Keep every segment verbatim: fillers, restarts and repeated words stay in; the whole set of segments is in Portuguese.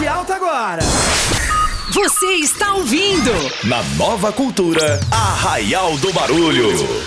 parte alta agora. Você está ouvindo Na Nova Cultura, Arraial do Barulho.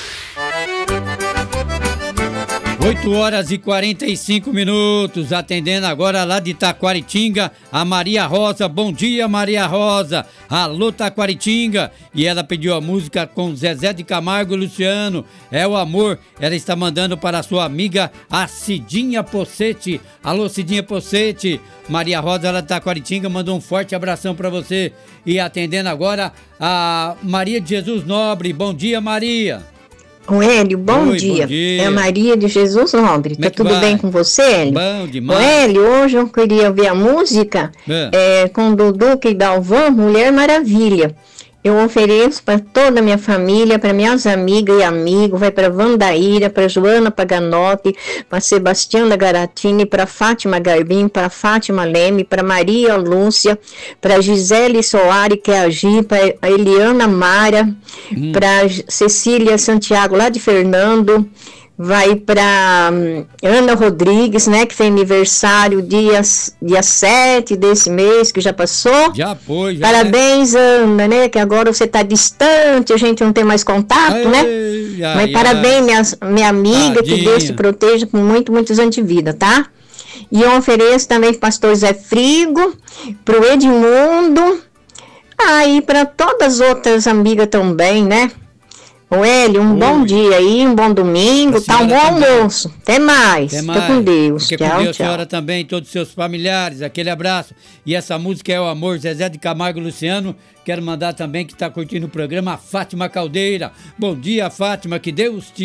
oito horas e quarenta e cinco minutos, atendendo agora lá de Taquaritinga, a Maria Rosa. Bom dia, Maria Rosa. Alô, Taquaritinga. E ela pediu a música com Zezé de Camargo e Luciano, É o Amor. Ela está mandando para a sua amiga, a Cidinha Possete. Alô, Cidinha Possete. Maria Rosa, ela de Taquaritinga, mandou um forte abração para você. E atendendo agora a Maria de Jesus Nobre. Bom dia, Maria. Ô Hélio, bom, Oi, dia. bom dia. É a Maria de Jesus Nobre. Como é Tá que tudo vai? bem com você, Hélio? Bom demais. Ô Hélio, hoje eu queria ouvir a música É. é, com Dudu e Dalvan, Mulher Maravilha. Eu ofereço para toda a minha família, para minhas amigas e amigos, vai para Vandaíra, para Joana Paganotti, para Sebastiana Garatini, para Fátima Garbim, para Fátima Leme, para Maria Lúcia, para Gisele Soares, que é a Gi, para Eliana Mara, Hum. para Cecília Santiago, lá de Fernando, vai para hum, Ana Rodrigues, né, que fez aniversário dia, dia sete desse mês, que já passou. Já foi, já. Parabéns, Ana, né? Que agora você está distante, a gente não tem mais contato, Ai, né? ai, Mas ai. parabéns, minha, minha amiga, Tadinha. que Deus te proteja por muito, muitos anos de vida, tá? E eu ofereço também para o pastor Zé Frigo, para o Edmundo, aí para todas as outras amigas também, né? Ô Hélio, um Oi. bom dia aí, um bom domingo, Pra tá? Um bom senhora também. almoço. Até mais. Até Fica mais. com Deus. Fica Tchau, com Deus, tchau. senhora também, e todos os seus familiares. Aquele abraço. E essa música é o Amor, Zezé de Camargo e Luciano. Quero mandar também que está curtindo o programa a Fátima Caldeira. Bom dia, Fátima, que Deus te